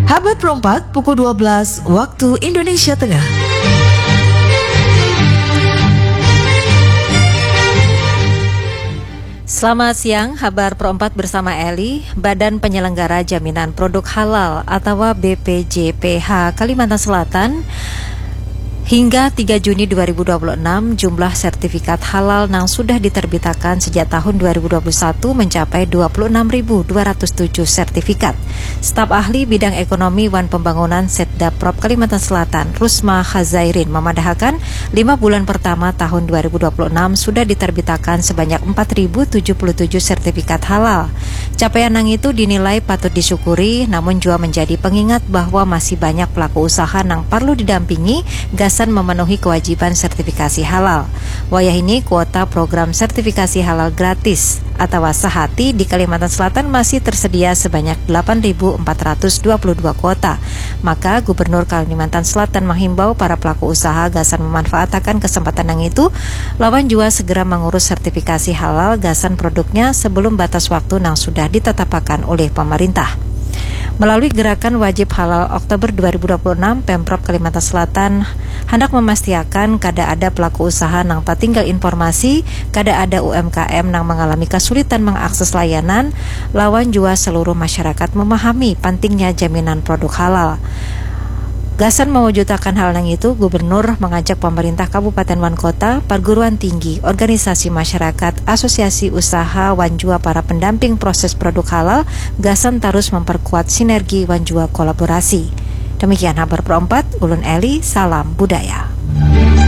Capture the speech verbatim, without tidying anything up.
Habat Perempat, pukul dua belas waktu Indonesia Tengah. Selamat siang, Habar Perempat bersama Eli. Badan Penyelenggara Jaminan Produk Halal atau B P J P H Kalimantan Selatan hingga tiga Juni dua ribu dua puluh enam, jumlah sertifikat halal yang sudah diterbitkan sejak tahun dua ribu dua puluh satu mencapai dua puluh enam ribu dua ratus tujuh sertifikat. Staf ahli bidang ekonomi Wan Pembangunan Setda Prop Kalimantan Selatan, Rusma Khazairin, memadahkan lima bulan pertama tahun dua ribu dua puluh enam sudah diterbitkan sebanyak empat ribu tujuh puluh tujuh sertifikat halal. Capaian yang itu dinilai patut disyukuri, namun juga menjadi pengingat bahwa masih banyak pelaku usaha yang perlu didampingi gas memenuhi kewajiban sertifikasi halal. Wayah ini kuota program sertifikasi halal gratis atau sehati di Kalimantan Selatan masih tersedia sebanyak delapan ribu empat ratus dua puluh dua kuota. Maka Gubernur Kalimantan Selatan menghimbau para pelaku usaha gasan memanfaatkan kesempatan yang itu, lawan juga segera mengurus sertifikasi halal gasan produknya sebelum batas waktu yang sudah ditetapkan oleh pemerintah. Melalui gerakan wajib halal Oktober dua ribu dua puluh enam, Pemprov Kalimantan Selatan hendak memastikan kada ada pelaku usaha yang tertinggal informasi, kada ada U M K M yang mengalami kesulitan mengakses layanan, lawan juga seluruh masyarakat memahami pentingnya jaminan produk halal. Gasan mewujudkan hal yang itu, Gubernur mengajak pemerintah Kabupaten Wan Kota, perguruan tinggi, organisasi masyarakat, asosiasi usaha, wan jua para pendamping proses produk halal, gasan terus memperkuat sinergi wan jua kolaborasi. Demikian Habar Perempat, Ulun Eli, salam budaya.